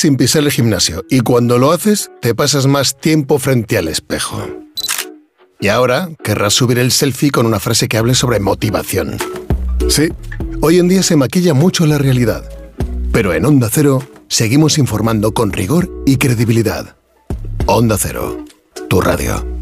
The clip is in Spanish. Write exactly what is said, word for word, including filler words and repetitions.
sin pisar el gimnasio y cuando lo haces te pasas más tiempo frente al espejo. Y ahora querrás subir el selfie con una frase que hable sobre motivación. Sí, hoy en día se maquilla mucho la realidad, pero en Onda Cero seguimos informando con rigor y credibilidad. Onda Cero, tu radio.